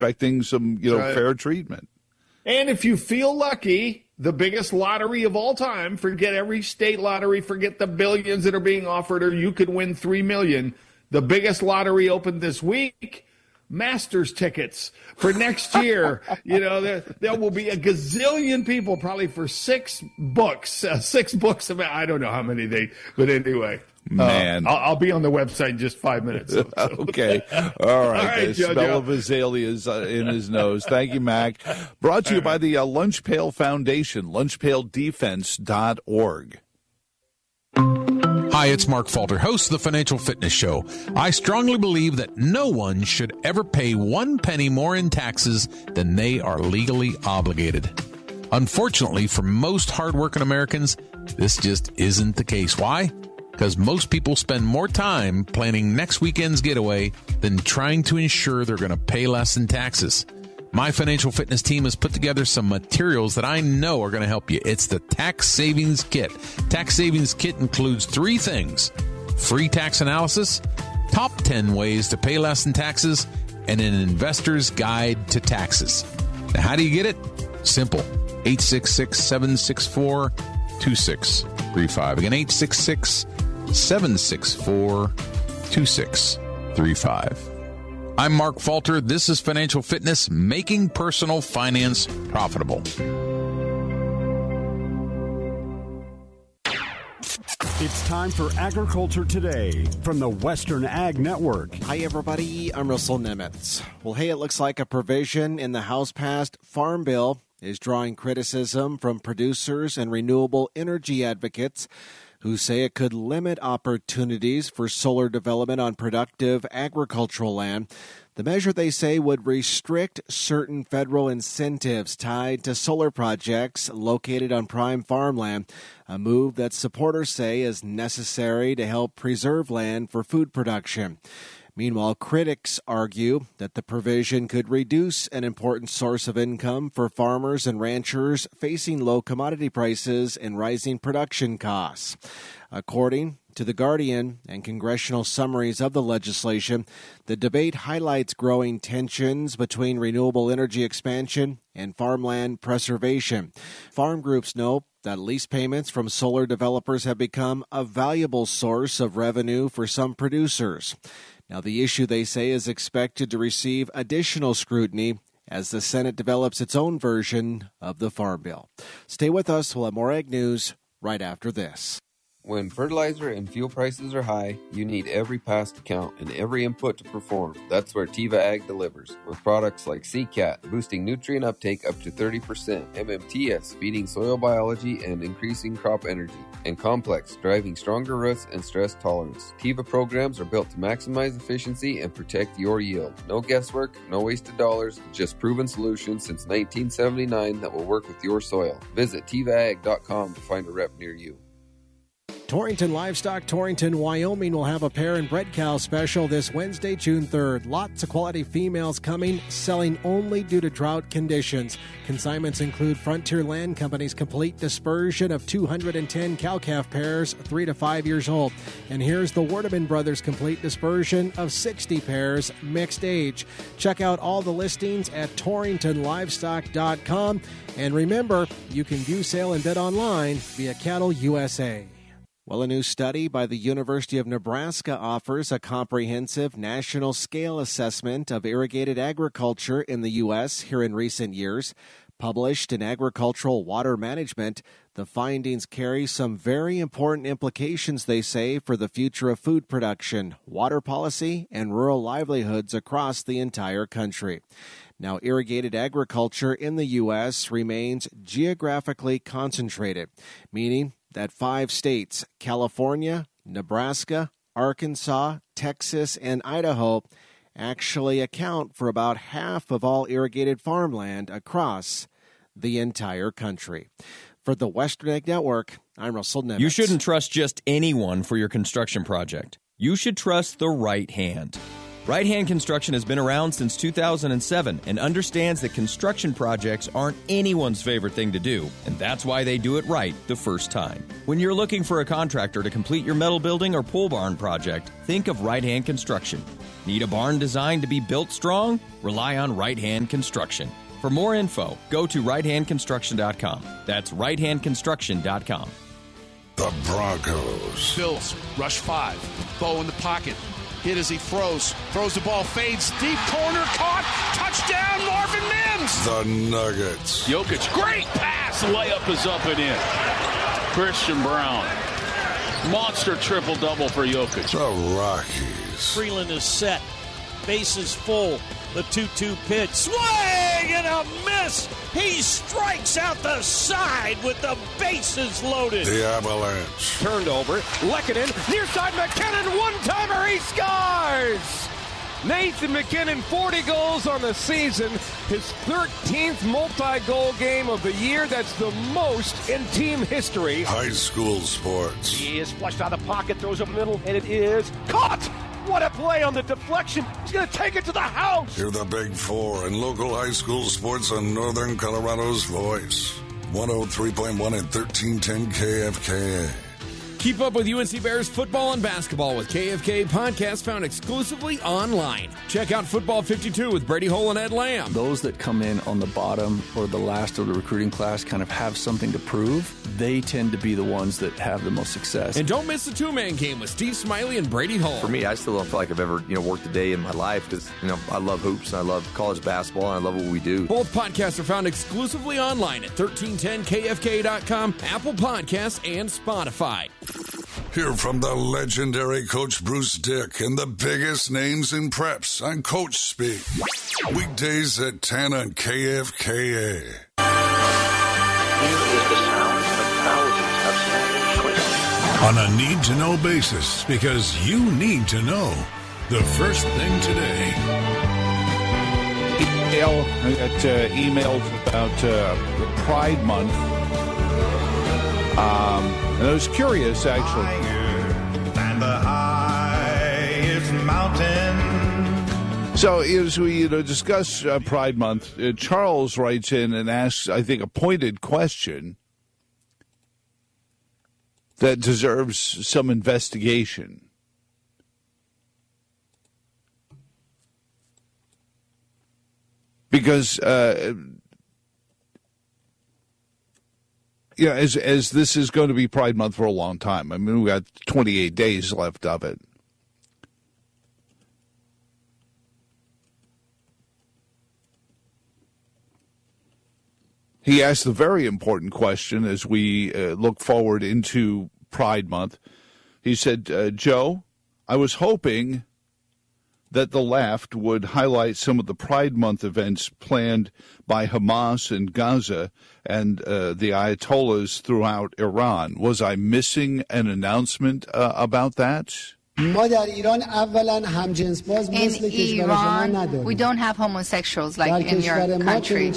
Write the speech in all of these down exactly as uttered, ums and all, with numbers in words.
expecting some, you know, right. fair treatment. And if you feel lucky, the biggest lottery of all time, forget every state lottery, forget the billions that are being offered, or you could win three million dollars. The biggest lottery opened this week, Masters tickets for next year. You know, there, there will be a gazillion people probably for six books, uh, six books of, I don't know how many they, but anyway. Man. Uh, I'll, I'll be on the website in just five minutes. So. Okay. All right. All right, The Joe, smell Joe. of azaleas uh, in his nose. Thank you, Mac. Brought to you by the uh, Lunch Pail Foundation, lunch pail defense dot org. Hi, it's Mark Falter, host of the Financial Fitness Show. I strongly believe that no one should ever pay one penny more in taxes than they are legally obligated. Unfortunately, for most hardworking Americans, this just isn't the case. Why? Because most people spend more time planning next weekend's getaway than trying to ensure they're going to pay less in taxes. My financial fitness team has put together some materials that I know are going to help you. It's the Tax Savings Kit. Tax Savings Kit includes three things: free tax analysis, top ten ways to pay less in taxes, and an investor's guide to taxes. Now, how do you get it? Simple. eight six six, seven six four, two six three five. Again, eight six six, seven six four, two six three five. I'm Mark Falter. This is Financial Fitness, making personal finance profitable. It's time for Agriculture Today from the Western Ag Network. Hi, everybody. I'm Russell Nemitz. Well, hey, it looks like a provision in the House-passed Farm Bill is drawing criticism from producers and renewable energy advocates who say it could limit opportunities for solar development on productive agricultural land. The measure, they say, would restrict certain federal incentives tied to solar projects located on prime farmland, a move that supporters say is necessary to help preserve land for food production. Meanwhile, critics argue that the provision could reduce an important source of income for farmers and ranchers facing low commodity prices and rising production costs. According to The Guardian and congressional summaries of the legislation, the debate highlights growing tensions between renewable energy expansion and farmland preservation. Farm groups know that lease payments from solar developers have become a valuable source of revenue for some producers. Now, the issue, they say, is expected to receive additional scrutiny as the Senate develops its own version of the Farm Bill. Stay with us. We'll have more Ag News right after this. When fertilizer and fuel prices are high, you need every pass to count and every input to perform. That's where Teva Ag delivers. With products like C CAT, boosting nutrient uptake up to thirty percent, M M T S, feeding soil biology and increasing crop energy, and Complex, driving stronger roots and stress tolerance. Teva programs are built to maximize efficiency and protect your yield. No guesswork, no wasted dollars, just proven solutions since nineteen seventy-nine that will work with your soil. Visit Teva Ag dot com to find a rep near you. Torrington Livestock, Torrington, Wyoming will have a pair and bred cow special this Wednesday, June third. Lots of quality females coming, selling only due to drought conditions. Consignments include Frontier Land Company's complete dispersion of two hundred ten cow-calf pairs, three to five years old. And here's the Werdeman Brothers complete dispersion of sixty pairs, mixed age. Check out all the listings at Torrington Livestock dot com. And remember, you can view, sale, and bid online via Cattle U S A. Well, a new study by the University of Nebraska offers a comprehensive national scale assessment of irrigated agriculture in the U S here in recent years. Published in Agricultural Water Management, the findings carry some very important implications, they say, for the future of food production, water policy, and rural livelihoods across the entire country. Now, irrigated agriculture in the U S remains geographically concentrated, meaning that five states, California, Nebraska, Arkansas, Texas, and Idaho, actually account for about half of all irrigated farmland across the entire country. For the Western Ag Network, I'm Russell Nemitz. You shouldn't trust just anyone for your construction project. You should trust the right hand. Right Hand Construction has been around since two thousand seven and understands that construction projects aren't anyone's favorite thing to do, and that's why they do it right the first time. When you're looking for a contractor to complete your metal building or pole barn project, think of Right Hand Construction. Need a barn designed to be built strong? Rely on Right Hand Construction. For more info, go to right hand construction dot com. That's right hand construction dot com. The Broncos. Bills, rush five. Bo in the pocket. Hit as he throws. Throws the ball, fades. Deep corner, caught. Touchdown, Marvin Mims. The Nuggets. Jokic, great pass. Layup is up and in. Christian Brown. Monster triple-double for Jokic. The Rockies. Freeland is set. Bases full. The two two pitch. Swing and a miss. He strikes out the side with the bases loaded. The Avalanche. Turned over. Lekanen. Near side McKinnon. One-timer. He scores. Nathan McKinnon, forty goals on the season. His thirteenth multi-goal game of the year. That's the most in team history. High school sports. He is flushed out of the pocket. Throws up middle. And it is caught. What a play on the deflection. He's going to take it to the house. Hear the Big Four and local high school sports on Northern Colorado's voice. one oh three point one and thirteen ten K F K A. Keep up with U N C Bears football and basketball with K F K podcast found exclusively online. Check out Football fifty-two with Brady Hole and Ed Lamb. Those that come in on the bottom or the last of the recruiting class kind of have something to prove. They tend to be the ones that have the most success. And don't miss the two-man game with Steve Smiley and Brady Hole. For me, I still don't feel like I've ever, you know, worked a day in my life because, you know, I love hoops and I love college basketball and I love what we do. Both podcasts are found exclusively online at thirteen ten K F K dot com, Apple Podcasts, and Spotify. Hear from the legendary Coach Bruce Dick and the biggest names in preps on Coach Speak. Weekdays at ten on K F K A. Here is the sound of thousands of Spanish whistling. On a need-to-know basis, because you need to know the first thing today. Email, I got uh, emails about uh, Pride Month. Um, and I was curious, actually. Higher than the highest mountain. So as we you know, discuss uh, Pride Month, uh, Charles writes in and asks, I think, a pointed question that deserves some investigation. Because... Uh, Yeah, as as this is going to be Pride Month for a long time. I mean, we got twenty-eight days left of it. He asked the very important question as we uh, look forward into Pride Month. He said, uh, Joe, I was hoping that the left would highlight some of the Pride Month events planned by Hamas in Gaza and uh, the Ayatollahs throughout Iran. Was I missing an announcement uh, about that? In Iran, we don't have homosexuals like in your country.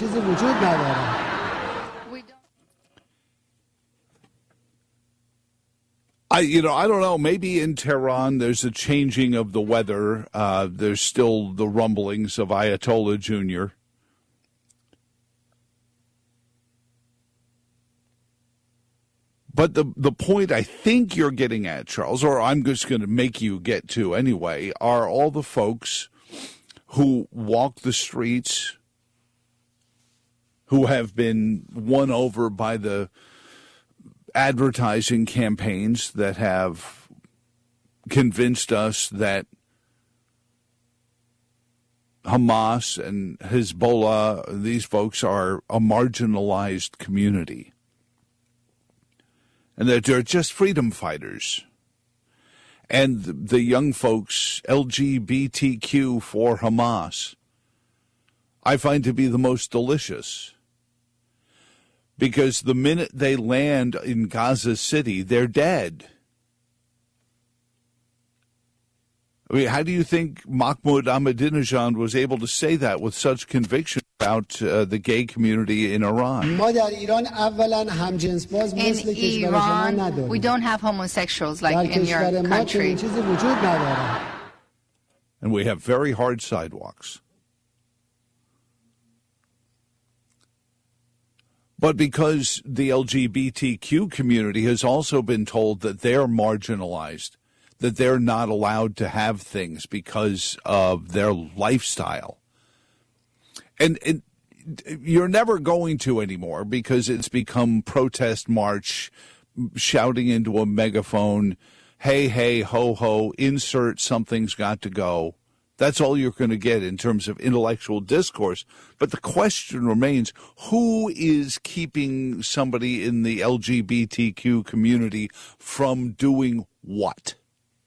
I, you know, I don't know. Maybe in Tehran there's a changing of the weather. Uh, there's still the rumblings of Ayatollah Junior But the the point I think you're getting at, Charles, or I'm just going to make you get to anyway, are all the folks who walk the streets, who have been won over by the advertising campaigns that have convinced us that Hamas and Hezbollah, these folks are a marginalized community. And that they're just freedom fighters. And the young folks, L G B T Q for Hamas, I find to be the most delicious. Because the minute they land in Gaza City, they're dead. I mean, how do you think Mahmoud Ahmadinejad was able to say that with such conviction about uh, the gay community in Iran? In Iran, we don't have homosexuals like in your country. And we have very hard sidewalks. But because the L G B T Q community has also been told that they're marginalized, that they're not allowed to have things because of their lifestyle. And, and you're never going to anymore because it's become protest march, shouting into a megaphone, hey, hey, ho, ho, insert something's got to go. That's all you're going to get in terms of intellectual discourse. But the question remains, who is keeping somebody in the L G B T Q community from doing what?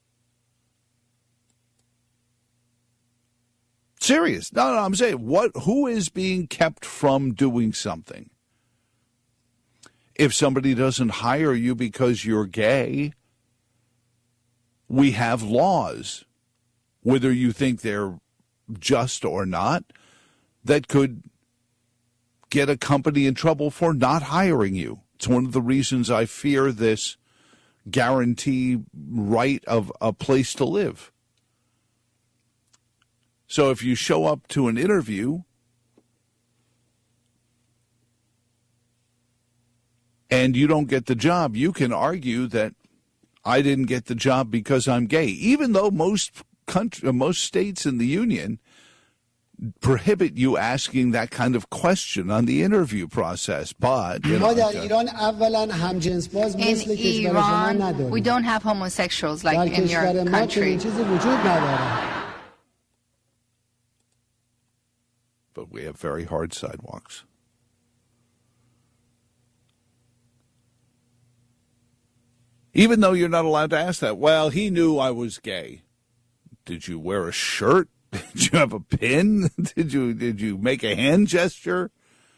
Serious. No, no, I'm saying, what? Who is being kept from doing something? If somebody doesn't hire you because you're gay, we have laws, whether you think they're just or not, that could get a company in trouble for not hiring you. It's one of the reasons I fear this guarantee right of a place to live. So if you show up to an interview and you don't get the job, you can argue that I didn't get the job because I'm gay, even though most country, most states in the union prohibit you asking that kind of question on the interview process. But you know, in Iran, we don't have homosexuals like in your country. But we have very hard sidewalks. Even though you're not allowed to ask that. Well, he knew I was gay. Did you wear a shirt? Did you have a pin? Did you did you make a hand gesture?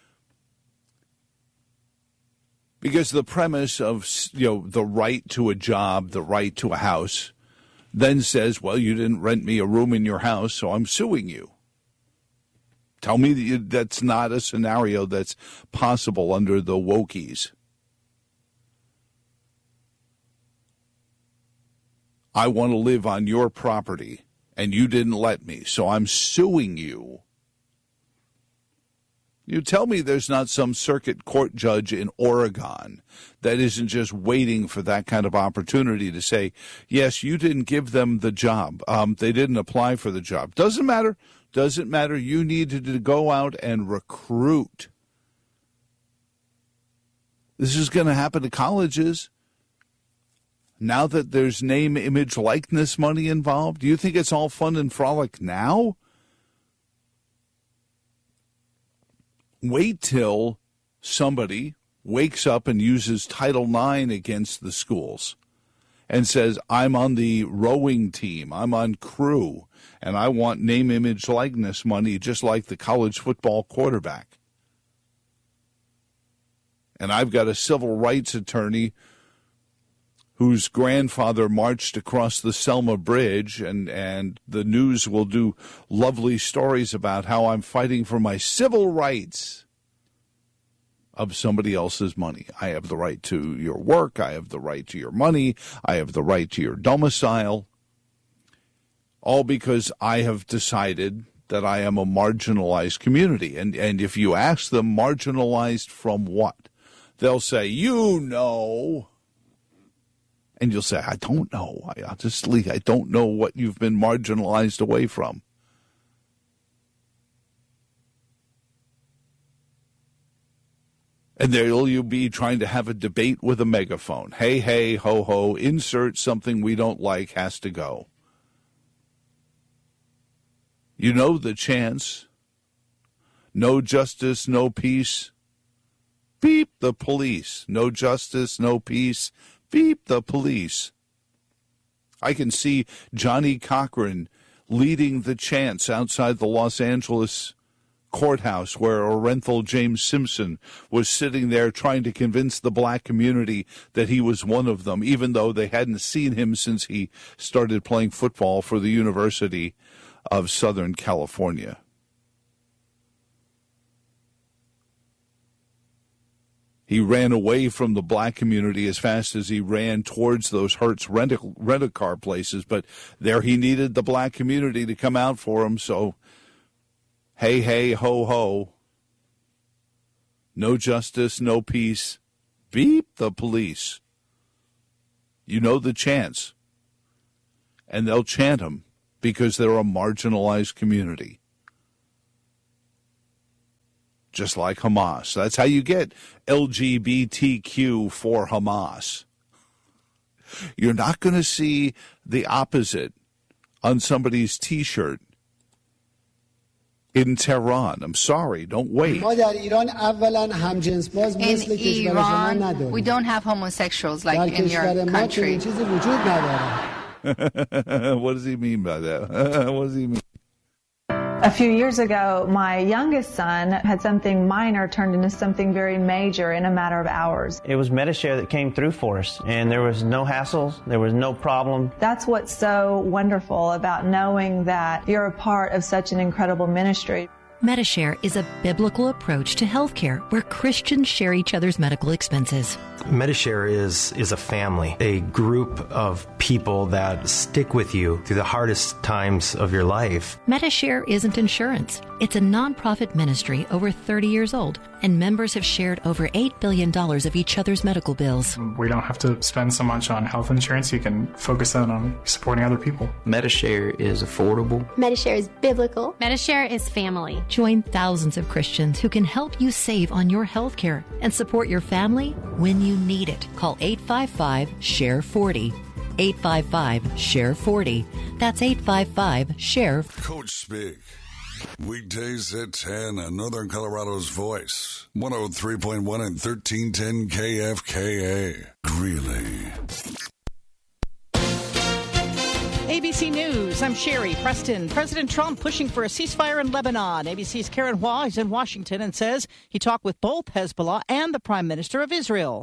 Because the premise of, you know, the right to a job, the right to a house, then says, well, you didn't rent me a room in your house, so I'm suing you. Tell me that you, that's not a scenario that's possible under the wokies. I want to live on your property, and you didn't let me, so I'm suing you. You tell me there's not some circuit court judge in Oregon that isn't just waiting for that kind of opportunity to say, yes, you didn't give them the job. Um, they didn't apply for the job. Doesn't matter. Doesn't matter. You needed to go out and recruit. This is going to happen to colleges. Now that there's name, image, likeness money involved, do you think it's all fun and frolic now? Wait till somebody wakes up and uses Title nine against the schools and says, I'm on the rowing team, I'm on crew, and I want name, image, likeness money just like the college football quarterback. And I've got a civil rights attorney whose grandfather marched across the Selma Bridge, and, and the news will do lovely stories about how I'm fighting for my civil rights of somebody else's money. I have the right to your work. I have the right to your money. I have the right to your domicile. All because I have decided that I am a marginalized community. And, and if you ask them, marginalized from what? They'll say, you know. And you'll say, I don't know. I honestly, I don't know what you've been marginalized away from. And there you'll be trying to have a debate with a megaphone. Hey, hey, ho, ho, insert something we don't like has to go. You know the chants. No justice, no peace. Beep the police. No justice, no peace. Beep the police. I can see Johnny Cochran leading the chants outside the Los Angeles courthouse where Orenthal James Simpson was sitting there trying to convince the black community that he was one of them, even though they hadn't seen him since he started playing football for the University of Southern California. He ran away from the black community as fast as he ran towards those Hertz rent-a-car places, but there he needed the black community to come out for him, so hey, hey, ho, ho. No justice, no peace. Beep the police. You know the chants. and they'll chant them because they're a marginalized community. Just like Hamas. That's how you get L G B T Q for Hamas. You're not going to see the opposite on somebody's T-shirt in Tehran. I'm sorry, don't wait. In Iran, we don't have homosexuals like in your country. What does he mean by that? What does he mean? A few years ago, my youngest son had something minor turned into something very major in a matter of hours. It was Medi-Share that came through for us, and there was no hassles, there was no problem. That's what's so wonderful about knowing that you're a part of such an incredible ministry. Medi-Share is a biblical approach to healthcare where Christians share each other's medical expenses. Medi-Share is, is a family, a group of people that stick with you through the hardest times of your life. Medi-Share isn't insurance. It's a nonprofit ministry over thirty years old, and members have shared over eight billion dollars of each other's medical bills. We don't have to spend so much on health insurance. You can focus that on supporting other people. Medi-Share is affordable. Medi-Share is biblical. Medi-Share is family. Join thousands of Christians who can help you save on your health care and support your family when you need it. Call eight five five, S H A R E forty. eight five five, S H A R E forty. That's eight five five, S H A R E. Coach Speak. Weekdays at ten on Northern Colorado's Voice. one oh three point one and thirteen ten K F K A. Greeley. A B C News, I'm Sherry Preston. President Trump pushing for a ceasefire in Lebanon. A B C's Karen Hua is in Washington and says he talked with both Hezbollah and the Prime Minister of Israel.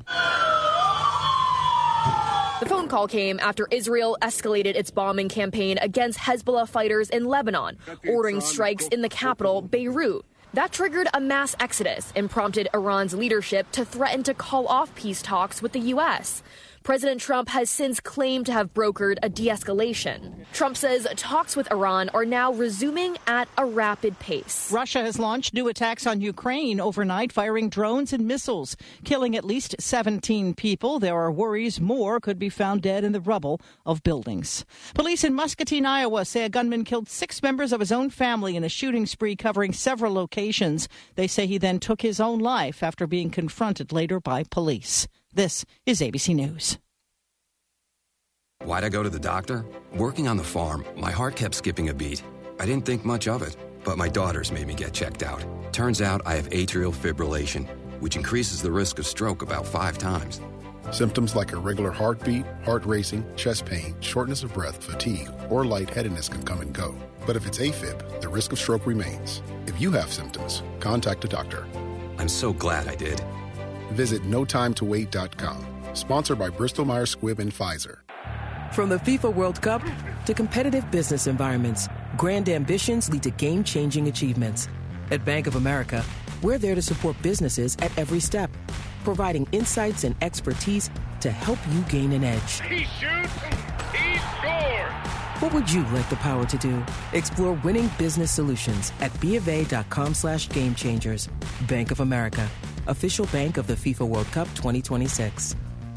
The phone call came after Israel escalated its bombing campaign against Hezbollah fighters in Lebanon, ordering strikes in the capital, Beirut. That triggered a mass exodus and prompted Iran's leadership to threaten to call off peace talks with the U S. President Trump has since claimed to have brokered a de-escalation. Trump says talks with Iran are now resuming at a rapid pace. Russia has launched new attacks on Ukraine overnight, firing drones and missiles, killing at least seventeen people. There are worries more could be found dead in the rubble of buildings. Police in Muscatine, Iowa say a gunman killed six members of his own family in a shooting spree covering several locations. They say he then took his own life after being confronted later by police. This is A B C News. Why'd I go to the doctor? Working on the farm, my heart kept skipping a beat. I didn't think much of it, but my daughters made me get checked out. Turns out I have atrial fibrillation, which increases the risk of stroke about five times. Symptoms like irregular heartbeat, heart racing, chest pain, shortness of breath, fatigue, or lightheadedness can come and go. But if it's AFib, the risk of stroke remains. If you have symptoms, contact a doctor. I'm so glad I did. Visit no time to wait dot com. Sponsored by Bristol Myers Squibb and Pfizer. From the FIFA World Cup to competitive business environments, grand ambitions lead to game-changing achievements. At Bank of America, we're there to support businesses at every step, providing insights and expertise to help you gain an edge. He shoots, he scores! What would you like the power to do? Explore winning business solutions at BofA.com slash game changers. Bank of America, official bank of the FIFA World Cup twenty twenty-six.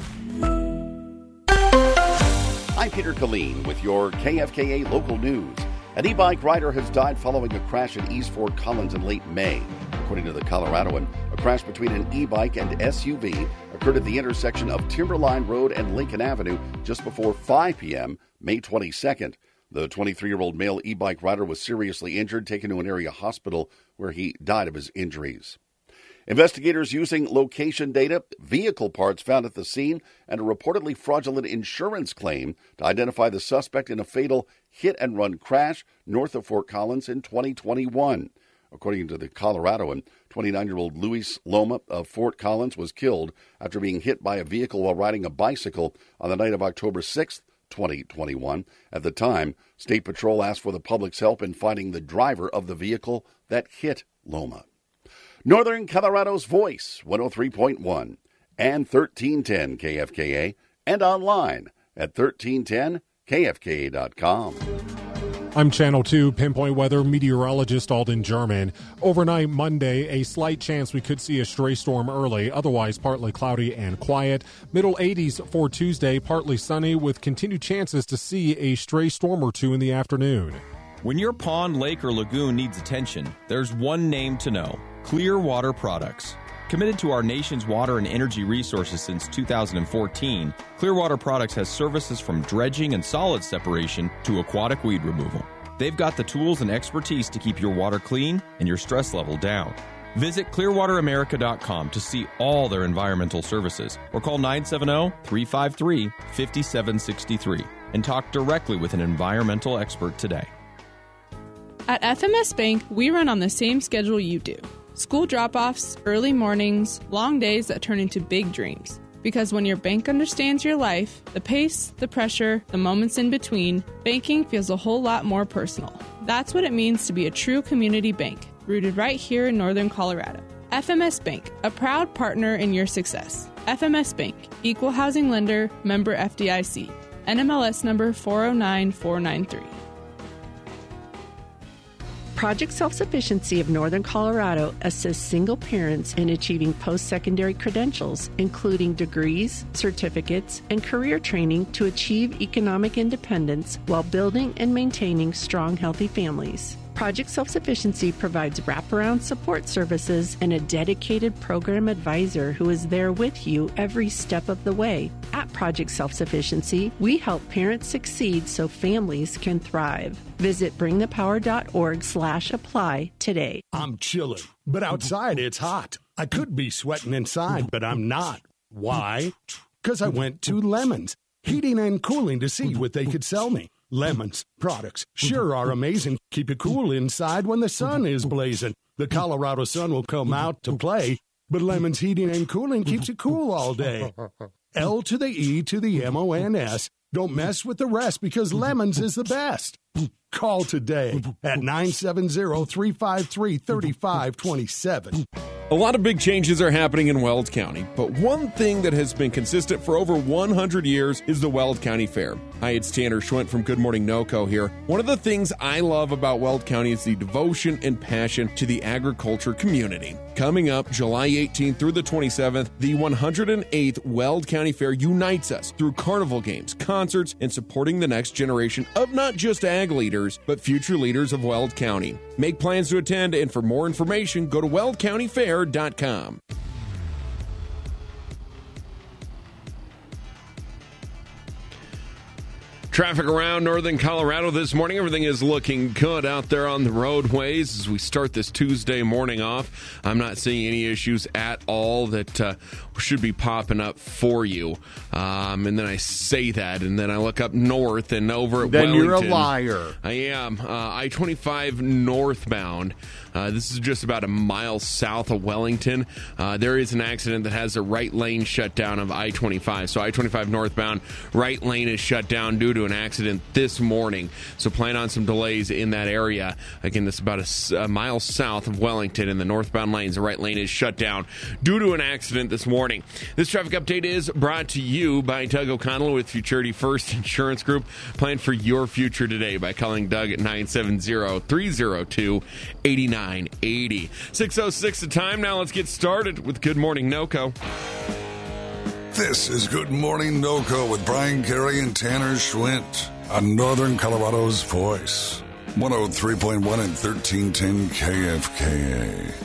I'm Peter Killeen with your K F K A local news. An e-bike rider has died following a crash at East Fort Collins in late May. According to the Coloradoan, a crash between an e-bike and S U V occurred at the intersection of Timberline Road and Lincoln Avenue just before five p.m., May twenty-second. The twenty-three-year-old male e-bike rider was seriously injured, taken to an area hospital where he died of his injuries. Investigators using location data, vehicle parts found at the scene, and a reportedly fraudulent insurance claim to identify the suspect in a fatal hit-and-run crash north of Fort Collins in twenty twenty-one. According to the Coloradoan, twenty-nine-year-old Luis Loma of Fort Collins was killed after being hit by a vehicle while riding a bicycle on the night of October sixth, twenty twenty-one. At the time, State Patrol asked for the public's help in finding the driver of the vehicle that hit Loma. Northern Colorado's Voice, one oh three point one and thirteen ten K F K A, and online at thirteen ten K F K A dot com. I'm Channel two Pinpoint Weather meteorologist Alden German. Overnight Monday, a slight chance we could see a stray storm early, otherwise partly cloudy and quiet. Middle eighties for Tuesday, partly sunny with continued chances to see a stray storm or two in the afternoon. When your pond, lake, or lagoon needs attention, there's one name to know: Clearwater Products. Committed to our nation's water and energy resources since two thousand fourteen, Clearwater Products has services from dredging and solid separation to aquatic weed removal. They've got the tools and expertise to keep your water clean and your stress level down. Visit clearwater america dot com to see all their environmental services or call nine seven zero, three five three, five seven six three and talk directly with an environmental expert today. At F M S Bank, we run on the same schedule you do. School drop-offs, early mornings, long days that turn into big dreams. Because when your bank understands your life, the pace, the pressure, the moments in between, banking feels a whole lot more personal. That's what it means to be a true community bank, rooted right here in Northern Colorado. F M S Bank, a proud partner in your success. F M S Bank, Equal Housing Lender, member F D I C. N M L S number four oh nine four nine three. Project Self-Sufficiency of Northern Colorado assists single parents in achieving post-secondary credentials, including degrees, certificates, and career training to achieve economic independence while building and maintaining strong, healthy families. Project Self-Sufficiency provides wraparound support services and a dedicated program advisor who is there with you every step of the way. At Project Self-Sufficiency, we help parents succeed so families can thrive. Visit bring the power dot org slash apply today. I'm chilling, but outside it's hot. I could be sweating inside, but I'm not. Why? Because I went to Lemons, heating and cooling, to see what they could sell me. Lemons products sure are amazing. Keep you cool inside when the sun is blazing. The Colorado sun will come out to play, but Lemons Heating and Cooling keeps you cool all day. L to the E to the M O N S. Don't mess with the rest because Lemons is the best. Call today at nine seven zero, three five three, three five two seven. A lot of big changes are happening in Weld County, but one thing that has been consistent for over one hundred years is the Weld County Fair. Hi, it's Tanner Schwint from Good Morning NoCo here. One of the things I love about Weld County is the devotion and passion to the agriculture community. Coming up July eighteenth through the twenty-seventh, the one hundred eighth Weld County Fair unites us through carnival games, concerts, and supporting the next generation of not just ag leaders, but future leaders of Weld County. Make plans to attend, and for more information, go to weld county fair dot com. Traffic around Northern Colorado this morning. Everything is looking good out there on the roadways as we start this Tuesday morning off. I'm not seeing any issues at all that uh, should be popping up for you. Um, and then I say that, and then I look up north and over at then Wellington. Then you're a liar. I am. Uh, I twenty-five northbound. Uh, this is just about a mile south of Wellington. Uh, there is an accident that has a right lane shut down of I twenty-five. So I twenty-five northbound, right lane is shut down due to an accident this morning. So plan on some delays in that area. Again, this is about a, a mile south of Wellington, and the northbound lanes, the right lane is shut down due to an accident this morning. This traffic update is brought to you by Doug O'Connell with Futurity First Insurance Group. Plan for your future today by calling Doug at nine seven zero, three zero two, eight nine eight zero. six oh six the time. Now let's get started with Good Morning NoCo. This is Good Morning NoCo with Brian Carey and Tanner Schwint on Northern Colorado's Voice. one oh three point one and thirteen ten K F K A.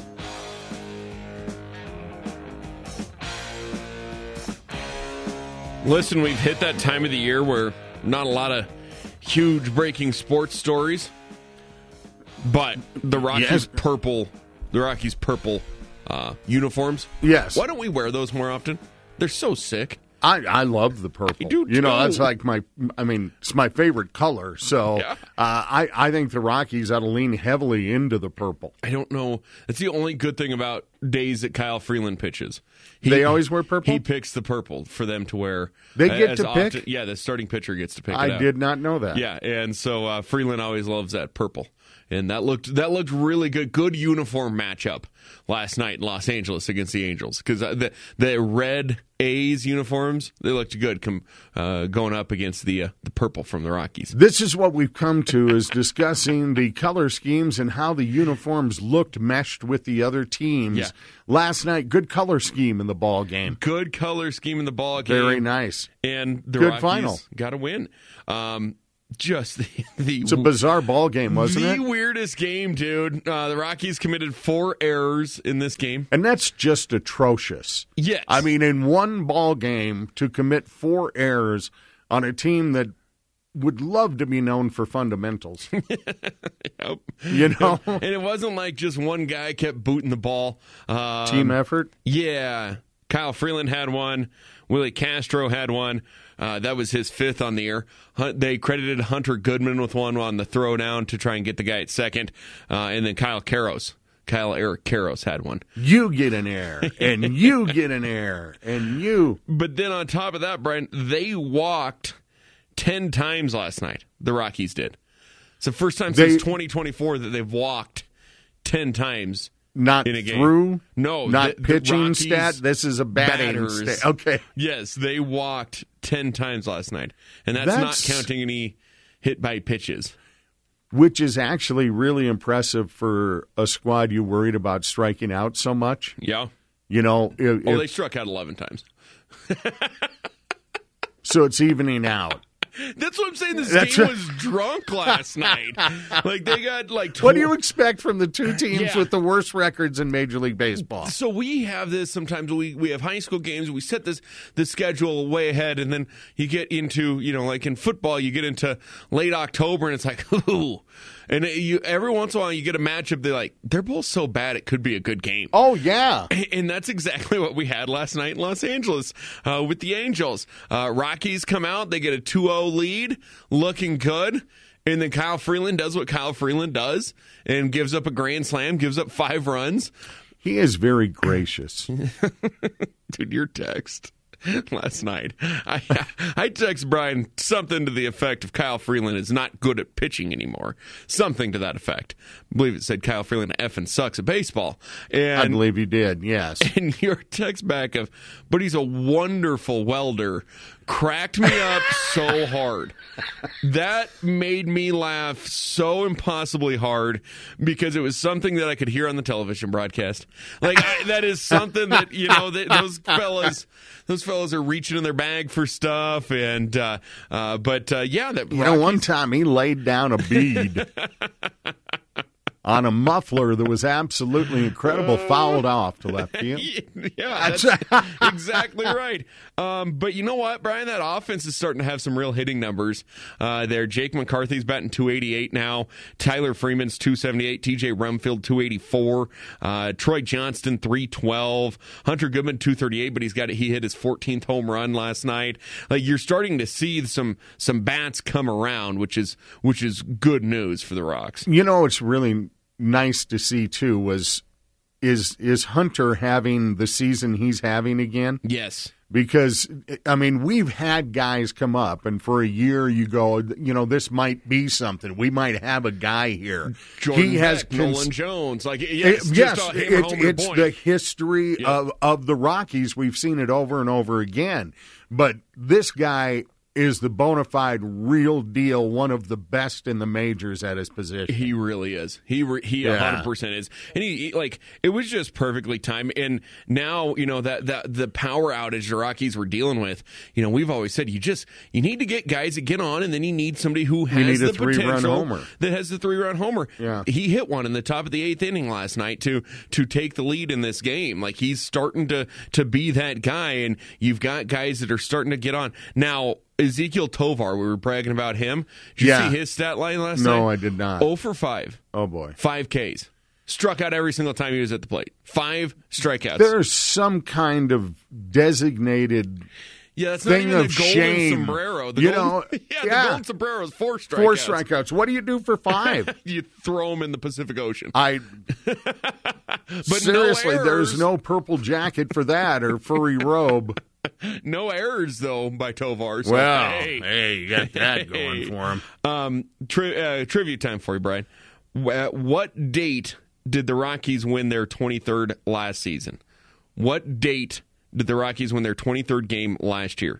Listen, we've hit that time of the year where not a lot of huge breaking sports stories, but the Rockies yes. purple, the Rockies purple uh, uniforms. Yes. Why don't we wear those more often? They're so sick. I, I love the purple. I do you know, too. that's like my, I mean, it's my favorite color. So Yeah. uh, I, I think the Rockies ought to lean heavily into the purple. I don't know. That's the only good thing about days that Kyle Freeland pitches. He, They always wear purple? He picks the purple for them to wear. They get as to often. pick? Yeah, the starting pitcher gets to pick it I out. did not know that. Yeah, and so uh, Freeland always loves that purple. and that looked that looked really good. Good uniform matchup last night in Los Angeles against the Angels, because the the red A's uniforms, they looked good com, uh, going up against the uh, the purple from the Rockies. This is what we've come to, is discussing the color schemes and how the uniforms looked meshed with the other teams. Yeah. Last night, good color scheme in the ball game. Good color scheme in the ball game. Very nice. And the good Rockies final. Got to win. Um, just the, the it's a bizarre ball game, wasn't the it? The weirdest game, dude. Uh, the Rockies committed four errors in this game, and that's just atrocious. Yes, I mean, in one ball game to commit four errors on a team that would love to be known for fundamentals. Yep. You know, and it wasn't like just one guy kept booting the ball. Um, Team effort. Yeah, Kyle Freeland had one. Willie Castro had one. Uh, that was his fifth on the year. They credited Hunter Goodman with one on the throwdown to try and get the guy at second. Uh, and then Kyle Karros. Kyle Eric Karros had one. You get an error, and you get an error, and you. But then on top of that, Brian, they walked ten times last night. The Rockies did. It's the first time they, since twenty twenty-four that they've walked ten times. Not in a game. through? No. Not the, pitching the Rockies stat? This is a batting batters, stat. Okay. Yes, they walked ten times last night. And that's, that's not counting any hit by pitches. Which is actually really impressive for a squad you worried about striking out so much. Yeah. You know. If, oh, if, they struck out eleven times. So it's evening out. That's what I'm saying. This That's game right. was drunk last night. Like, they got, like... Tw- what do you expect from the two teams yeah. with the worst records in Major League Baseball? So we have this sometimes. We, we have high school games. We set this, this schedule way ahead, and then you get into, you know, like in football, you get into late October, and it's like, ooh. And you every once in a while, you get a matchup, they're like, they're both so bad, it could be a good game. Oh, yeah. And that's exactly what we had last night in Los Angeles uh, with the Angels. Uh, Rockies come out, they get a two oh lead, looking good. And then Kyle Freeland does what Kyle Freeland does and gives up a grand slam, gives up five runs. He is very gracious. Dude, your text last night. I I text Brian something to the effect of Kyle Freeland is not good at pitching anymore. Something to that effect. I believe it said Kyle Freeland effing sucks at baseball. And, I believe you did, yes. And your text back of, but he's a wonderful welder, cracked me up so hard. That made me laugh so impossibly hard because it was something that I could hear on the television broadcast. Like, I, that is something that, you know, that those fellas... Those fellas are reaching in their bag for stuff, and uh, uh, but uh, yeah, that you Rockies... know, one time he laid down a bead on a muffler that was absolutely incredible, fouled off to left field. Yeah, that's exactly right. Um, but you know what, Brian? That offense is starting to have some real hitting numbers uh, there. Jake McCarthy's batting two eighty-eight now. Tyler Freeman's two seventy-eight. T J Rumfield two eighty-four. Uh, Troy Johnston three twelve. Hunter Goodman two thirty-eight, but he's got he hit his fourteenth home run last night. Like, you're starting to see some some bats come around, which is which is good news for the Rocks. You know, it's really nice to see too was is is Hunter having the season he's having again? Yes. Because, I mean, we've had guys come up, and for a year you go, you know, this might be something. We might have a guy here. Jordan he has Beck, cons- Nolan Jones. Like, yes, it, yes just a it's, it's point. the history yeah. of, of the Rockies. We've seen it over and over again. But this guy is the bona fide real deal, one of the best in the majors at his position. He really is. He re- he Yeah. one hundred percent is. And he, he like it was just perfectly timed. And now, you know, that that the power outage the Rockies were dealing with, you know, we've always said you just you need to get guys that get on, and then you need somebody who has You need a the three-run potential homer. that has the three-run homer. Yeah. He hit one in the top of the eighth inning last night to to take the lead in this game. Like, he's starting to to be that guy, and you've got guys that are starting to get on. Now, Ezekiel Tovar, we were bragging about him. Did you Yeah. see his stat line last No, night? I did not. oh for five. Oh, boy. Five Ks. Struck out every single time he was at the plate. Five strikeouts. There's some kind of designated yeah, that's thing not even of the golden shame. sombrero. The you golden, know, yeah, yeah. the golden sombrero is four strikeouts. Four strikeouts. What do you do for five? You throw them in the Pacific Ocean. I but seriously, no there's errors. no purple jacket for that or furry robe. No errors, though, by Tovar. So, Well, hey, hey, you got that going for him. Um, tri- uh, trivia time for you, Brian. At what date did the Rockies win their twenty-third last season? What date did the Rockies win their twenty-third game last year?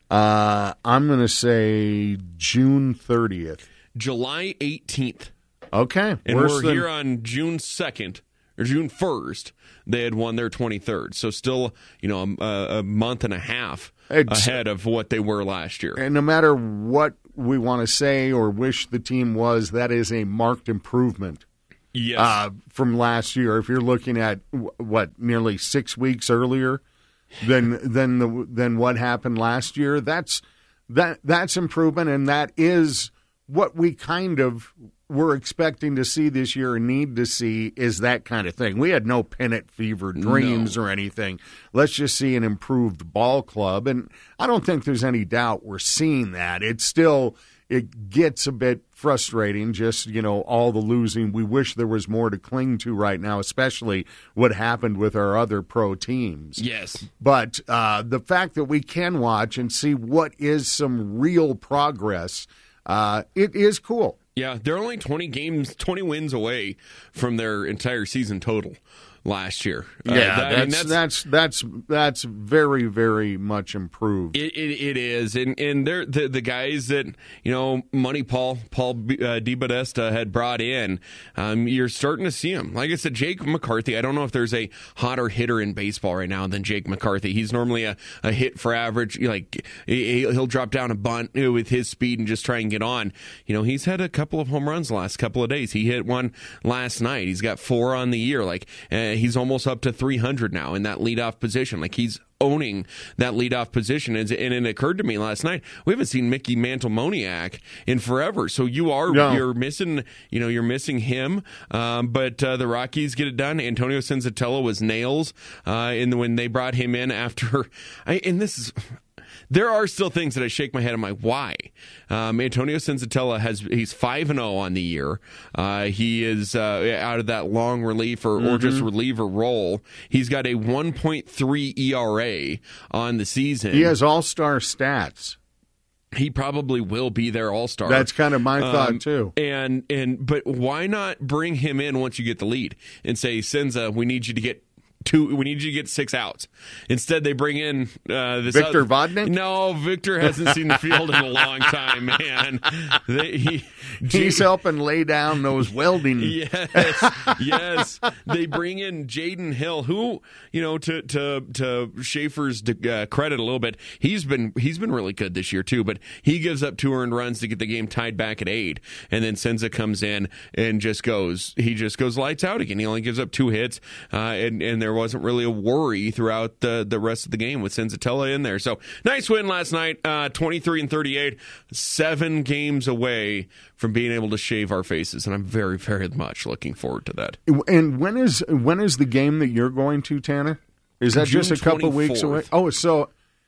Uh, I'm going to say June thirtieth. July eighteenth. Okay. And Worse we're than- here on June second, or June first, they had won their twenty-third. So still, you know, a, a month and a half It's- ahead of what they were last year. And no matter what we want to say or wish the team was, that is a marked improvement. Yes. Uh, from last year. If you're looking at, what, nearly six weeks earlier than than the than what happened last year, that's that that's improvement, and that is what we kind of were expecting to see this year and need to see, is that kind of thing. We had no pennant fever dreams No. or anything. Let's just see an improved ball club, and I don't think there's any doubt we're seeing that. It's still, it gets a bit frustrating, just, you know, all the losing. We wish there was more to cling to right now, especially what happened with our other pro teams. Yes. But uh, the fact that we can watch and see what is some real progress, uh, it is cool. Yeah, they're only twenty games, twenty wins away from their entire season total last year. Yeah, Uh, that- I mean, that's, that's that's that's very, very much improved. It, it, it is, and and they're the the guys that, you know, Money Paul Paul uh, DiBodesta had brought in. Um, you're starting to see him. Like I said, Jake McCarthy. I don't know if there's a hotter hitter in baseball right now than Jake McCarthy. He's normally a, a hit for average. Like he, he'll drop down a bunt with his speed and just try and get on. You know, he's had a couple of home runs the last couple of days. He hit one last night. He's got four on the year. Like uh, he's almost up to three hundred now in that leadoff position. Like he's owning that leadoff position. And, and it occurred to me last night, we haven't seen Mickey Mantle-Moniak in forever. So you are, No. you're missing, you know, you're missing him. Um, but uh, the Rockies get it done. Antonio Senzatella was nails uh, in the, when they brought him in after, I, and this is, there are still things that I shake my head. I'm like, why? Um, Antonio Senzatella has he's five and zero on the year. Uh, he is uh, out of that long relief or, or just Mhm. reliever role. He's got a one point three E R A on the season. He has all-star stats. He probably will be their all-star. That's kind of my Um, thought, too. And and but why not bring him in once you get the lead and say, Senza, we need you to get two. We need you to get six outs. Instead, they bring in uh, this Victor other, Vodnik? No, Victor hasn't seen the field in a long time, man. They, he, He's helping lay down those welding. Yes, yes. They bring in Jaden Hill, who, you know, to to to Schaefer's uh, credit a little bit, he's been he's been really good this year too. But he gives up two earned runs to get the game tied back at eight, and then Senza comes in and just goes he just goes lights out again. He only gives up two hits, uh, and and there wasn't really a worry throughout the the rest of the game with Senzatella in there. So nice win last night, uh, twenty-three and thirty-eight, seven games away from being able to shave our faces, and I'm very, very much looking forward to that. And when is when is the game that you're going to, Tanner? Is that June just a couple weeks away? Oh, so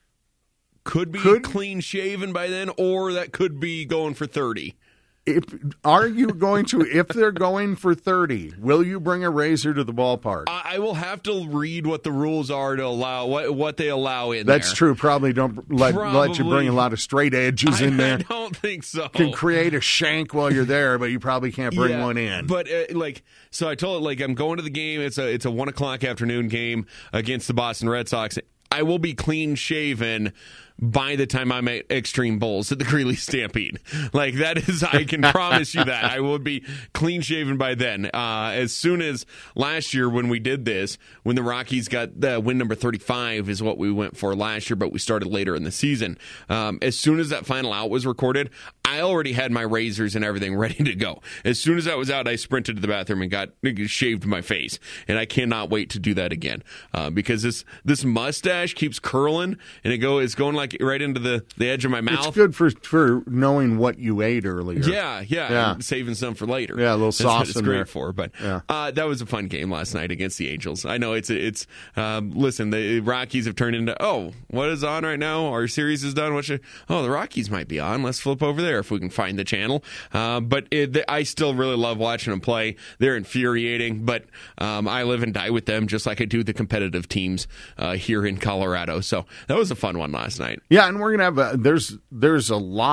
could be could, clean shaven by then, or that could be going for thirty. If are you going to? If they're going for thirty, will you bring a razor to the ballpark? I, I will have to read what the rules are to allow what what they allow in. That's there. true. Probably don't let Probably. let you bring a lot of straight edges I, in there. I don't think so. Can create a shank while you're there, but you probably can't bring Yeah, one in. But uh, like, so I told it like I'm going to the game. It's a it's a one o'clock afternoon game against the Boston Red Sox. I will be clean shaven by the time I'm at Extreme Bowls at the Greeley Stampede. Like, that is, I can promise you that. I will be clean shaven by then. Uh, as soon as last year when we did this, when the Rockies got the win number thirty-five is what we went for last year, but we started later in the season. Um, as soon as that final out was recorded, I already had my razors and everything ready to go. As soon as that was out, I sprinted to the bathroom and got shaved my face. And I cannot wait to do that again. Uh, because this, this mustache keeps curling and it go, it's going like right into the, the edge of my mouth. It's good for for knowing what you ate earlier. Yeah, yeah, Yeah. and saving some for later. Yeah, a little That's sauce what it's in great there. for. But Yeah. uh, that was a fun game last night against the Angels. I know it's it's. Um, listen, the Rockies have turned into oh, what is on right now? Our series is done. What should? Oh, the Rockies might be on. Let's flip over there if we can find the channel. Uh, but it, I still really love watching them play. They're infuriating, but um, I live and die with them just like I do the competitive teams uh, here in Colorado. So that was a fun one last night. Yeah, and we're gonna have a, there's there's a lot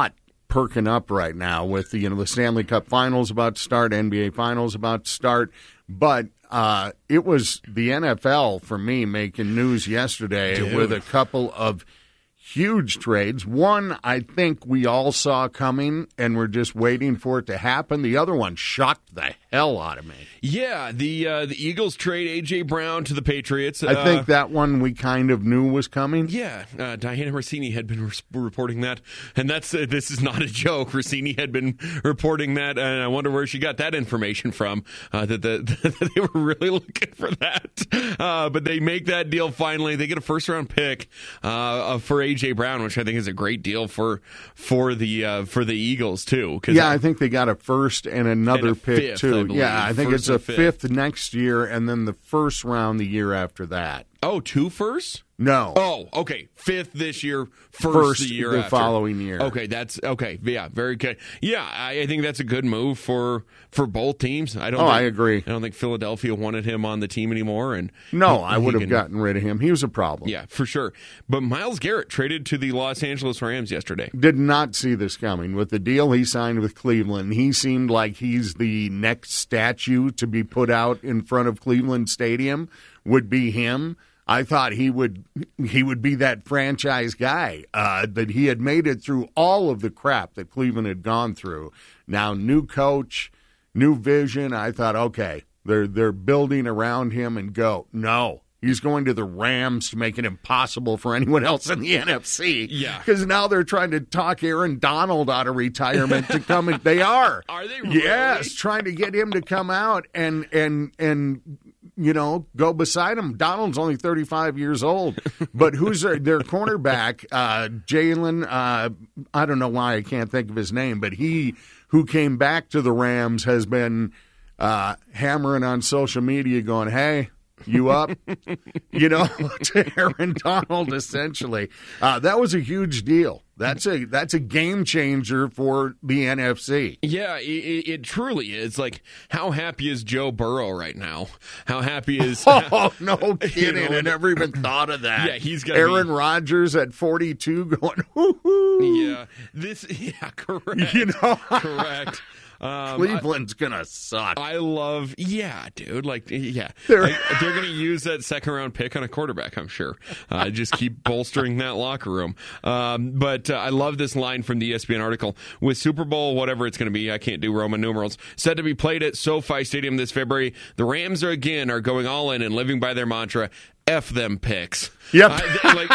perking up right now with the, you know, the Stanley Cup Finals about to start, N B A Finals about to start. But uh, it was the N F L, for me, making news yesterday Dude. with a couple of huge trades. One, I think we all saw coming, and we're just waiting for it to happen. The other one shocked the hell out of me. Yeah, the uh, the Eagles trade A J. Brown to the Patriots. I uh, think that one we kind of knew was coming. Yeah, uh, Diana Rossini had been re- reporting that, and that's uh, this is not a joke. Rossini had been reporting that, and I wonder where she got that information from, uh, that, the, that they were really looking for that. Uh, but they make that deal finally. They get a first-round pick uh, for A J. Brown, which I think is a great deal for for the uh, for the Eagles, too. Yeah, I, I think they got a first and another and a pick, fifth, too. I yeah, I think first it's a fifth. fifth next year, and then the first round the year after that. Oh, two firsts? No. Oh, okay. Fifth this year, first, First the year the after. following year. Okay, that's okay. Yeah, very good. Yeah, I, I think that's a good move for for both teams. I don't. Oh, think, I agree. I don't think Philadelphia wanted him on the team anymore, and no, he, I would have can, gotten rid of him. He was a problem. Yeah, for sure. But Myles Garrett traded to the Los Angeles Rams yesterday. Did not see this coming. With the deal he signed with Cleveland, he seemed like he's the next statue to be put out in front of Cleveland Stadium. Would be him. I thought he would he would be that franchise guy, uh, that he had made it through all of the crap that Cleveland had gone through. Now, new coach, new vision. I thought, okay, they're they're building around him and go. No, he's going to the Rams to make it impossible for anyone else in the N F C. Yeah. Because now they're trying to talk Aaron Donald out of retirement to come in. They are. Are they really? Yes, trying to get him to come out and and and you know, go beside him. Donald's only thirty-five years old, but who's their, their cornerback? Uh, Jalen, uh, I don't know why I can't think of his name, but he, who came back to the Rams, has been uh, hammering on social media going, hey, you up? You know, to Aaron Donald, essentially. Uh, that was a huge deal. That's a that's a game changer for the N F C. Yeah, it, it truly is. Like, how happy is Joe Burrow right now? How happy is? Oh, no kidding! You know, I never even thought of that. Yeah, he's got Aaron be, Rodgers at forty-two going. Hoo-hoo. Yeah, this. Yeah, correct. You know, correct. Um, Cleveland's I, gonna suck. I love, yeah, dude. Like, yeah, they're, I, they're gonna use that second round pick on a quarterback. I'm sure. Uh, just keep bolstering that locker room. Um, but uh, I love this line from the E S P N article. With Super Bowl, whatever it's gonna be, I can't do Roman numerals, set to be played at SoFi Stadium this February, the Rams are again are going all in and living by their mantra: "F them picks." Yep. Uh, like.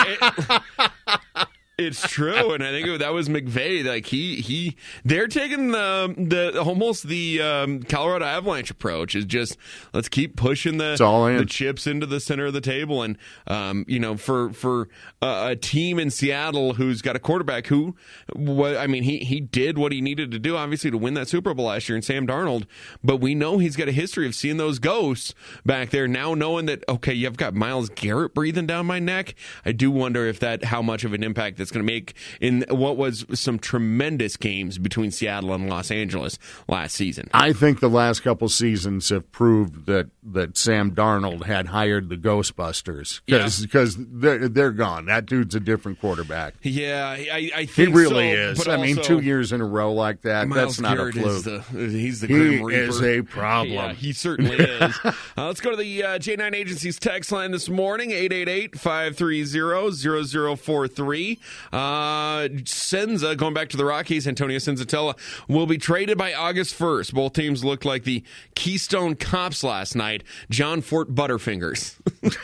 It, It's true, and I think that was McVay. Like he, he, they're taking the the almost the um, Colorado Avalanche approach. Is just let's keep pushing the in. the chips into the center of the table, and um, you know, for for uh, a team in Seattle who's got a quarterback who, what I mean, he he did what he needed to do, obviously, to win that Super Bowl last year in Sam Darnold. But we know he's got a history of seeing those ghosts back there. Now knowing that, okay, you've got Myles Garrett breathing down my neck, I do wonder if that how much of an impact that's going to make in what was some tremendous games between Seattle and Los Angeles last season. I think the last couple seasons have proved that, that Sam Darnold had hired the Ghostbusters because Yeah. because they're, they're gone. That dude's a different quarterback. Yeah, I, I think he really so, is. but I mean, also, two years in a row like that, Myles that's not Garrett a fluke. Is the, he's the he Grim Reaper. is a problem. Yeah, he certainly is. Uh, let's go to the uh, J nine Agency's text line this morning, eight eight eight, five three zero, zero zero four three. Uh, Senza, going back to the Rockies, Antonio Senzatella, will be traded by August first. Both teams looked like the Keystone Cops last night. John Fort Butterfingers.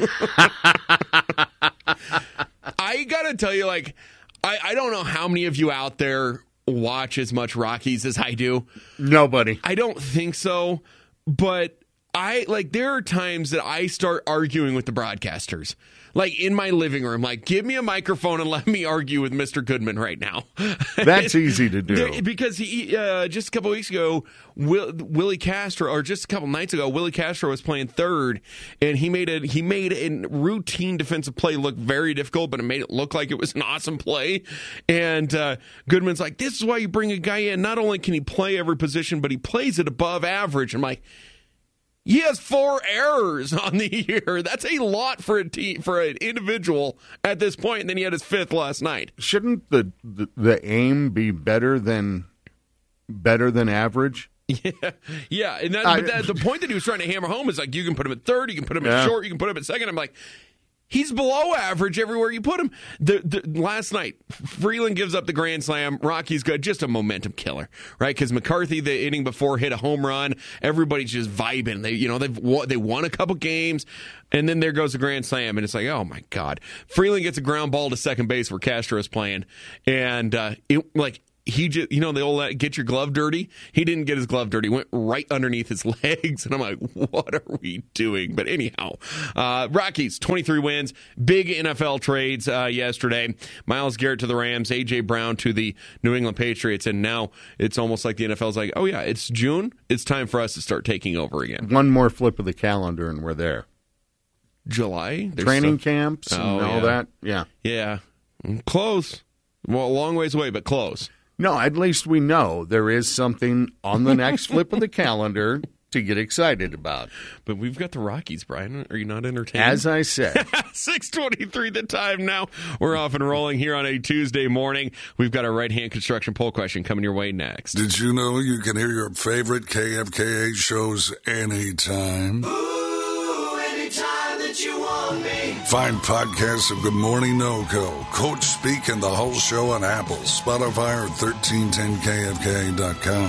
I got to tell you, like, I, I don't know how many of you out there watch as much Rockies as I do. Nobody. I don't think so, but I like there are times that I start arguing with the broadcasters. Like in my living room, like give me a microphone and let me argue with Mister Goodman right now. That's easy to do. There, because he uh, just a couple weeks ago, Will, Willie Castro, or just a couple nights ago, Willie Castro was playing third, and he made a he made a routine defensive play look very difficult, but it made it look like it was an awesome play. And uh, Goodman's like, "This is why you bring a guy in. Not only can he play every position, but he plays it above average." I'm like, He has four errors on the year. That's a lot for a team, for an individual at this point. And then he had his fifth last night. Shouldn't the the, the aim be better than better than average? Yeah, yeah. And that, I, but that, the point that he was trying to hammer home is like, you can put him at third, you can put him yeah. at short, you can put him at second. I'm like, he's below average everywhere you put him. The, the, last night, Freeland gives up the grand slam. Rocky's good. Just a momentum killer, right? Because McCarthy, the inning before, hit a home run. Everybody's just vibing. They, you know, they've won, they won a couple games, and then there goes the grand slam, and it's like, oh my God. Freeland gets a ground ball to second base where Castro is playing, and uh, it like. He just, you know, the old get your glove dirty. He didn't get his glove dirty. Went right underneath his legs. And I'm like, what are we doing? But anyhow, uh, Rockies, twenty-three wins. Big N F L trades uh, yesterday. Myles Garrett to the Rams, A J. Brown to the New England Patriots. And now it's almost like the N F L's like, oh, yeah, it's June. It's time for us to start taking over again. One more flip of the calendar and we're there. July? There's Training stuff. camps and oh, all yeah. that. Yeah. Yeah. Close. Well, a long ways away, but close. No, at least we know there is something on the next flip of the calendar to get excited about. But we've got the Rockies, Brian. Are you not entertained? As I said. six twenty-three the time now. We're off and rolling here on a Tuesday morning. We've got our right-hand construction poll question coming your way next. Did you know you can hear your favorite K F K A shows anytime? Ooh, anytime that you want me. Find podcasts of Good Morning NoCo, Coach Speak, and the whole show on Apple, Spotify, or thirteen ten K F K A dot com.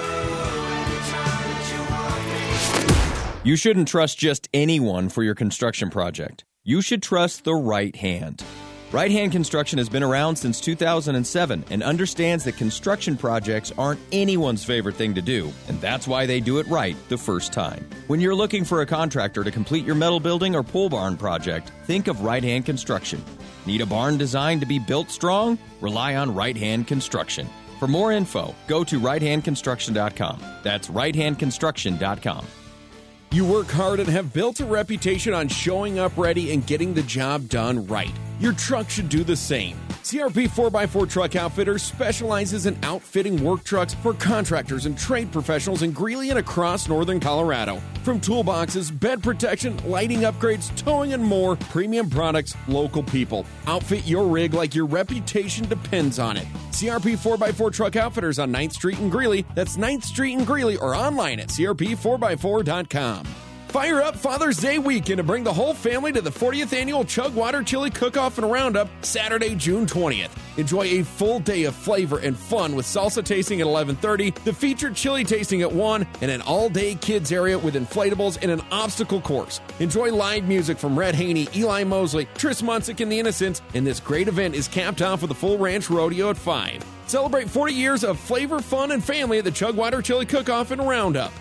You shouldn't trust just anyone for your construction project. You should trust the right hand. Right Hand Construction has been around since two thousand seven and understands that construction projects aren't anyone's favorite thing to do, and that's why they do it right the first time. When you're looking for a contractor to complete your metal building or pole barn project, think of Right Hand Construction. Need a barn designed to be built strong? Rely on Right Hand Construction. For more info, go to right hand construction dot com. That's right hand construction dot com. You work hard and have built a reputation on showing up ready and getting the job done right. Your truck should do the same. C R P four by four Truck Outfitters specializes in outfitting work trucks for contractors and trade professionals in Greeley and across northern Colorado. From toolboxes, bed protection, lighting upgrades, towing, and more, premium products, local people. Outfit your rig like your reputation depends on it. C R P four by four Truck Outfitters on ninth Street in Greeley. That's ninth Street in Greeley, or online at C R P four by four dot com. Fire up Father's Day weekend to bring the whole family to the fortieth Annual Chugwater Chili Cook-Off and Roundup, Saturday, June twentieth. Enjoy a full day of flavor and fun with salsa tasting at eleven thirty, the featured chili tasting at one, and an all-day kids area with inflatables and an obstacle course. Enjoy live music from Red Haney, Eli Mosley, Tris Munsick, and the Innocents, and this great event is capped off with a full ranch rodeo at five. Celebrate forty years of flavor, fun, and family at the Chugwater Chili Cook-Off and Roundup.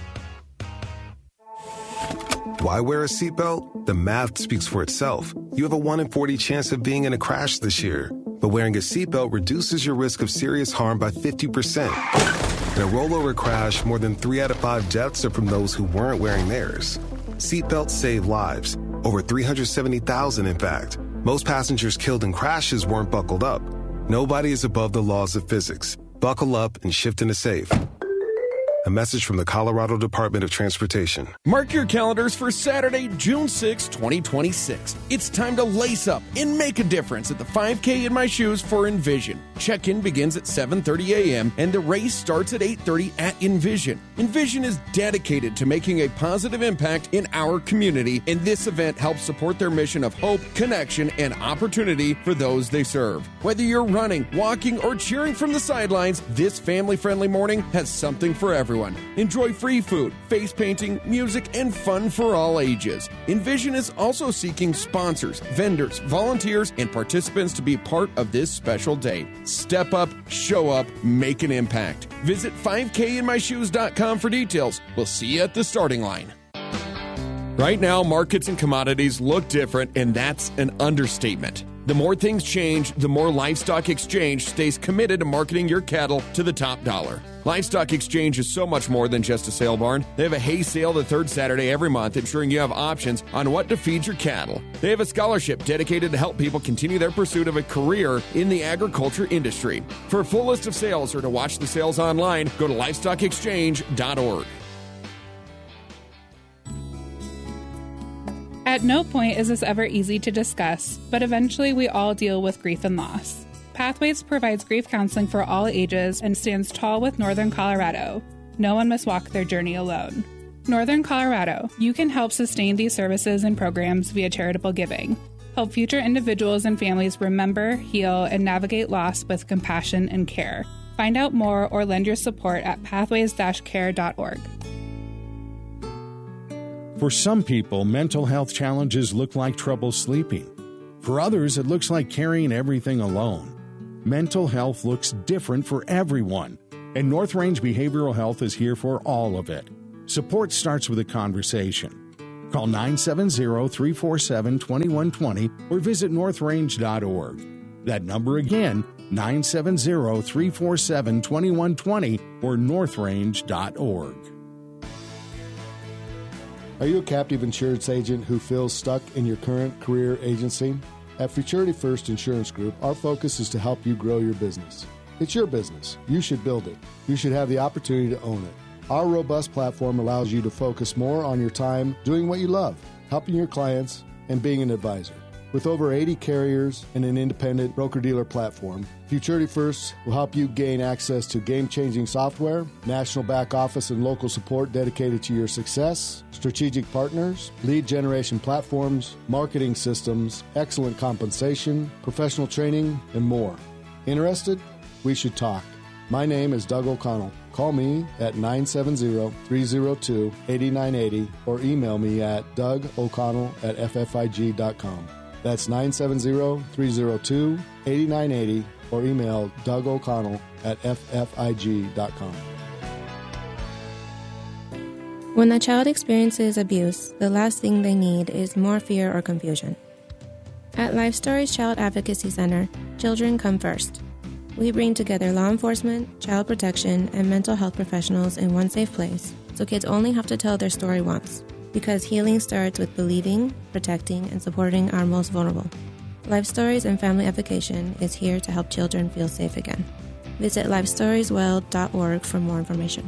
Why wear a seatbelt? The math speaks for itself. You have a one in forty chance of being in a crash this year. But wearing a seatbelt reduces your risk of serious harm by fifty percent. In a rollover crash, more than three out of five deaths are from those who weren't wearing theirs. Seatbelts save lives. Over three hundred seventy thousand, in fact. Most passengers killed in crashes weren't buckled up. Nobody is above the laws of physics. Buckle up and shift into safe. A message from the Colorado Department of Transportation. Mark your calendars for Saturday, June sixth, twenty twenty-six. It's time to lace up and make a difference at the five K in My Shoes for Envision. Check-in begins at seven thirty a.m. and the race starts at eight thirty at Envision. Envision is dedicated to making a positive impact in our community, and this event helps support their mission of hope, connection, and opportunity for those they serve. Whether you're running, walking, or cheering from the sidelines, this family-friendly morning has something for everyone. Enjoy free food, face painting, music, and fun for all ages. Envision is also seeking sponsors, vendors, volunteers, and participants to be part of this special day. Step up, show up, make an impact. Visit five K in my shoes dot com for details. We'll see you at the starting line. Right now, markets and commodities look different, and that's an understatement. The more things change, the more Livestock Exchange stays committed to marketing your cattle to the top dollar. Livestock Exchange is so much more than just a sale barn. They have a hay sale the third Saturday every month, ensuring you have options on what to feed your cattle. They have a scholarship dedicated to help people continue their pursuit of a career in the agriculture industry. For a full list of sales or to watch the sales online, go to livestock exchange dot org. At no point is this ever easy to discuss, but eventually we all deal with grief and loss. Pathways provides grief counseling for all ages and stands tall with Northern Colorado. No one must walk their journey alone. Northern Colorado, you can help sustain these services and programs via charitable giving. Help future individuals and families remember, heal, and navigate loss with compassion and care. Find out more or lend your support at pathways dash care dot org. For some people, mental health challenges look like trouble sleeping. For others, it looks like carrying everything alone. Mental health looks different for everyone, and North Range Behavioral Health is here for all of it. Support starts with a conversation. Call nine seven zero, three four seven, two one two zero or visit north range dot org. That number again, nine seven zero, three four seven, two one two zero or north range dot org. Are you a captive insurance agent who feels stuck in your current career agency? At Futurity First Insurance Group, our focus is to help you grow your business. It's your business. You should build it. You should have the opportunity to own it. Our robust platform allows you to focus more on your time doing what you love, helping your clients, and being an advisor. With over eighty carriers and an independent broker-dealer platform, Futurity First will help you gain access to game-changing software, national back office and local support dedicated to your success, strategic partners, lead generation platforms, marketing systems, excellent compensation, professional training, and more. Interested? We should talk. My name is Doug O'Connell. Call me at nine seven zero, three zero two, eight nine eight zero or email me at doug o'connell at f f i g dot com. That's nine seven zero, three zero two, eight nine eight zero or email doug o'connell at f f i g dot com. When a child experiences abuse, the last thing they need is more fear or confusion. At Life Stories Child Advocacy Center, children come first. We bring together law enforcement, child protection, and mental health professionals in one safe place, so kids only have to tell their story once. Because healing starts with believing, protecting, and supporting our most vulnerable. Life Stories and Family Advocation is here to help children feel safe again. Visit life stories world dot org for more information.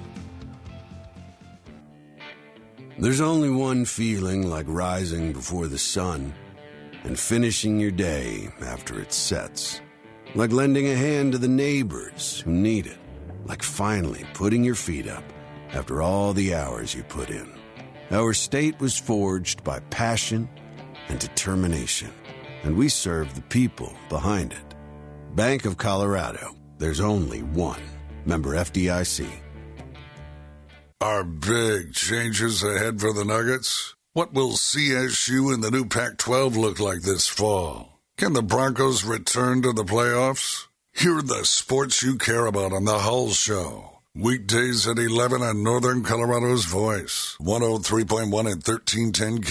There's only one feeling like rising before the sun and finishing your day after it sets. Like lending a hand to the neighbors who need it. Like finally putting your feet up after all the hours you put in. Our state was forged by passion and determination, and we serve the people behind it. Bank of Colorado, there's only one. Member F D I C. Are big changes ahead for the Nuggets? What will C S U and the new Pac twelve look like this fall? Can the Broncos return to the playoffs? Hear the sports you care about on The Hull Show. Weekdays at eleven on Northern Colorado's Voice, one oh three point one and thirteen ten